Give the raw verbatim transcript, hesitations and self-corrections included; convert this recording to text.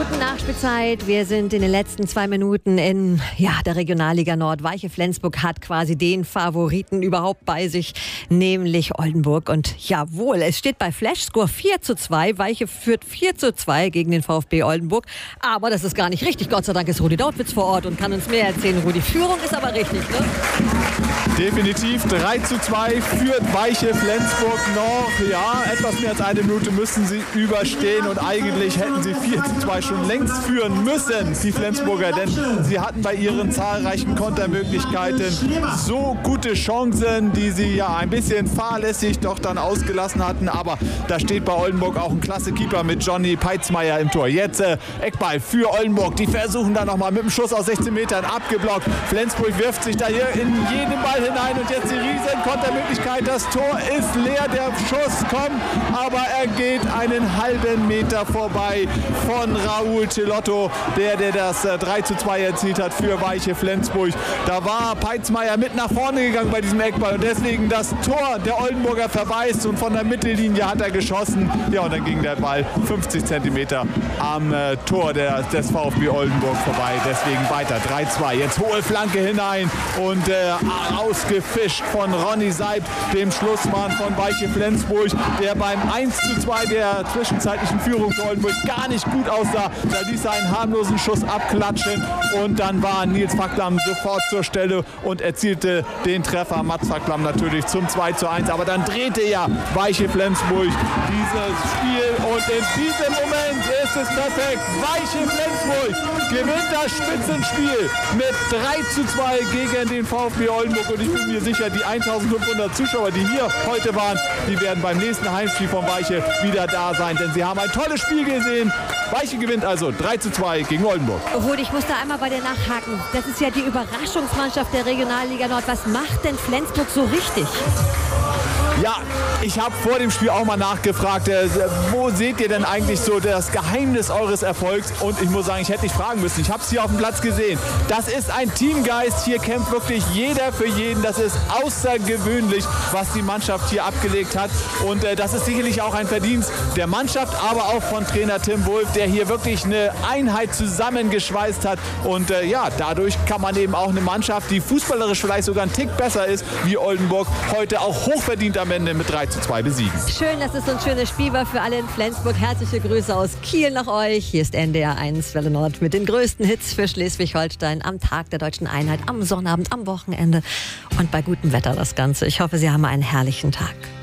Minuten Nachspielzeit. Wir sind in den letzten zwei Minuten in ja, der Regionalliga Nord. Weiche Flensburg hat quasi den Favoriten überhaupt bei sich, nämlich Oldenburg. Und jawohl, es steht bei Flashscore vier zu zwei. Weiche führt vier zu zwei gegen den VfB Oldenburg. Aber das ist gar nicht richtig. Gott sei Dank ist Rudi Dautwitz vor Ort und kann uns mehr erzählen. Rudi, Führung ist aber richtig, ne? Definitiv drei zu zwei führt Weiche Flensburg noch. Ja, etwas mehr als eine Minute müssen sie überstehen und eigentlich hätten sie vier zu zwei schon längst führen müssen, die Flensburger, denn sie hatten bei ihren zahlreichen Kontermöglichkeiten so gute Chancen, die sie ja ein bisschen fahrlässig doch dann ausgelassen hatten, aber da steht bei Oldenburg auch ein klasse Keeper mit Johnny Peitzmeier im Tor. Jetzt äh, Eckball für Oldenburg, die versuchen da nochmal mit dem Schuss aus sechzehn Metern abgeblockt. Flensburg wirft sich da hier in jeden Ball hinein und jetzt die riesen Kontermöglichkeit. Das Tor ist leer, der Schuss kommt, aber er geht einen halben Meter vorbei von Raúl Celotto, der, der das äh, drei zu zwei erzielt hat für Weiche Flensburg. Da war Peitzmeier mit nach vorne gegangen bei diesem Eckball und deswegen das Tor der Oldenburger verweist und von der Mittellinie hat er geschossen. Ja, und dann ging der Ball fünfzig Zentimeter am äh, Tor der, des VfB Oldenburg vorbei. Deswegen weiter drei zu zwei. Jetzt hohe Flanke hinein und äh, ausgefischt von Ronny Seibt, dem Schlussmann von Weiche Flensburg, der beim eins zu zwei der zwischenzeitlichen Führung für Oldenburg gar nicht gut aussah. Da ließ er einen harmlosen Schuss abklatschen und dann war Nils Facklam sofort zur Stelle und erzielte den Treffer. Mats Facklam natürlich zum zwei zu eins, aber dann drehte ja Weiche Flensburg dieses Spiel und in diesem Moment ist es perfekt. Weiche Flensburg gewinnt das Spitzenspiel mit drei zu zwei gegen den VfB Oldenburg und ich bin mir sicher, die eintausendfünfhundert Zuschauer, die hier heute waren, die werden beim nächsten Heimspiel von Weiche wieder da sein, denn sie haben ein tolles Spiel gesehen. Weiche gewinnt also drei zu zwei gegen Oldenburg. Rudi, ich muss da einmal bei dir nachhaken. Das ist ja die Überraschungsmannschaft der Regionalliga Nord. Was macht denn Flensburg so richtig? Ja, ich habe vor dem Spiel auch mal nachgefragt, äh, wo seht ihr denn eigentlich so das Geheimnis eures Erfolgs? Und ich muss sagen, ich hätte nicht fragen müssen. Ich habe es hier auf dem Platz gesehen. Das ist ein Teamgeist. Hier kämpft wirklich jeder für jeden. Das ist außergewöhnlich, was die Mannschaft hier abgelegt hat. Und äh, das ist sicherlich auch ein Verdienst der Mannschaft, aber auch von Trainer Tim Wulff, der hier wirklich eine Einheit zusammengeschweißt hat. Und äh, ja, dadurch kann man eben auch eine Mannschaft, die fußballerisch vielleicht sogar ein Tick besser ist, wie Oldenburg, heute auch hochverdient am Ende mit drei zu zwei besiegen. Schön, dass es so ein schönes Spiel war für alle in Flensburg. Herzliche Grüße aus Kiel nach euch. Hier ist N D R eins Welle Nord mit den größten Hits für Schleswig-Holstein am Tag der Deutschen Einheit, am Sonnabend, am Wochenende und bei gutem Wetter das Ganze. Ich hoffe, Sie haben einen herrlichen Tag.